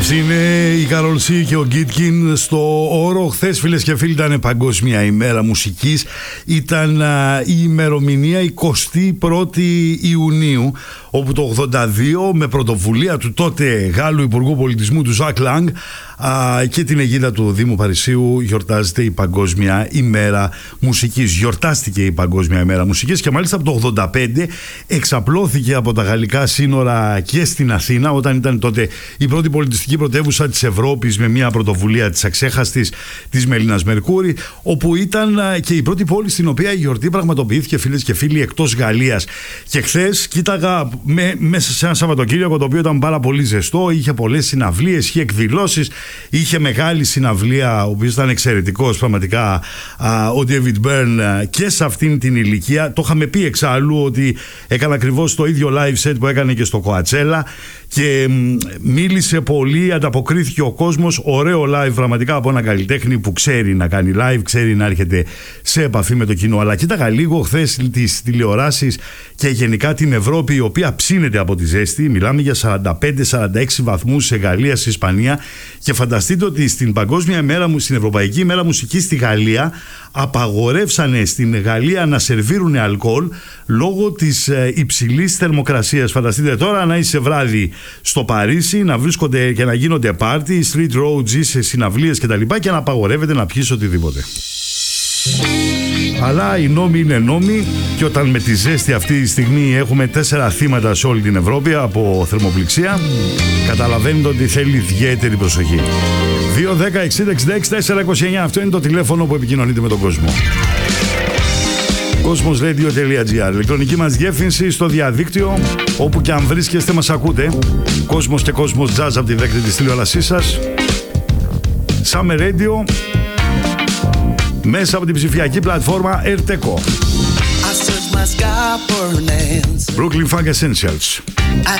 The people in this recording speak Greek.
Αυτή είναι η Καρολ Σι και ο Γκίτκιν στο όρο. Χθες, φίλες και φίλοι, ήταν Παγκόσμια ημέρα μουσικής. Ήταν η ημερομηνία 21η Ιουνίου, όπου το 82 με πρωτοβουλία του τότε Γάλλου Υπουργού Πολιτισμού του Ζακ Λάγκ και την αιγίδα του Δήμου Παρισίου γιορτάζεται η Παγκόσμια ημέρα μουσικής. Γιορτάστηκε η Παγκόσμια ημέρα μουσικής και μάλιστα από το 85 εξαπλώθηκε από τα γαλλικά σύνορα και στην Αθήνα, όταν ήταν τότε η πρώτη πολιτιστική πρωτεύουσα της Ευρώπης, με μια πρωτοβουλία της αξέχαστης της Μελίνας Μερκούρη, όπου ήταν και η πρώτη πόλη στην οποία η γιορτή πραγματοποιήθηκε, φίλες και φίλοι, εκτός Γαλλίας. Και χθες κοίταγα μέσα σε ένα Σαββατοκύριακο το οποίο ήταν πάρα πολύ ζεστό, είχε πολλές συναυλίες, είχε εκδηλώσεις, είχε μεγάλη συναυλία, ο οποίος ήταν εξαιρετικός πραγματικά, ο David Byrne, και σε αυτήν την ηλικία. Το είχαμε πει εξάλλου ότι έκανε ακριβώς το ίδιο live set που έκανε και στο Coachella και μίλησε πολύ, ανταποκρίθηκε ο κόσμος. Ωραίο live πραγματικά από ένα καλλιτέχνη που ξέρει να κάνει live, ξέρει να έρχεται σε επαφή με το κοινό. Αλλά κοίταγα λίγο χθες τις τηλεοράσεις και γενικά την Ευρώπη, η οποία ψήνεται από τη ζέστη. Μιλάμε για 45-46 βαθμούς σε Γαλλία, σε Ισπανία, και φανταστείτε ότι στην Παγκόσμια ημέρα, στην Ευρωπαϊκή ημέρα μουσικής στη Γαλλία, απαγορεύσανε στην Γαλλία να σερβίρουν αλκοόλ λόγω της υψηλής θερμοκρασίας. Φανταστείτε τώρα να είσαι βράδυ στο Παρίσι, να βρίσκονται και να γίνονται πάρτι, street roads, σε συναυλίες κτλ. Και να απαγορεύεται να πιείς οτιδήποτε. Αλλά οι νόμοι είναι νόμοι, και όταν με τη ζέστη αυτή τη στιγμή έχουμε 4 θύματα σε όλη την Ευρώπη από θερμοπληξία, καταλαβαίνετε ότι θέλει ιδιαίτερη προσοχή. 2-10-60-66-429, αυτό είναι το τηλέφωνο που επικοινωνείτε με τον κόσμο. Cosmosradio.gr, ηλεκτρονική μας διεύθυνση στο διαδίκτυο, όπου και αν βρίσκεστε μας ακούτε. Κόσμος και Κόσμος Jazz από τη δέκτη της τηλεόρασής σας. Summer Radio μέσα από την ψηφιακή πλατφόρμα Erteco. Brooklyn Funk Essentials.